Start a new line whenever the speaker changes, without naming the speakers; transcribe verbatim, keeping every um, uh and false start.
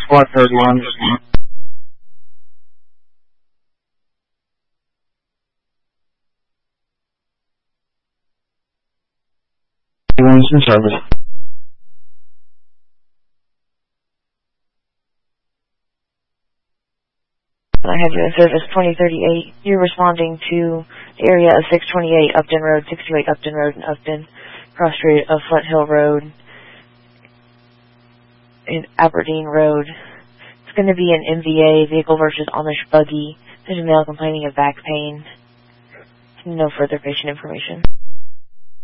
What third one? One's in service.
I have you in service twenty thirty-eight. You're responding to the area of six twenty-eight Upton Road, six twenty-eight Upton Road in Upton, cross street of Flint Hill Road, in Aberdeen Road. It's going to be an M V A, vehicle versus Amish buggy. There's a male complaining of back pain. No further patient information.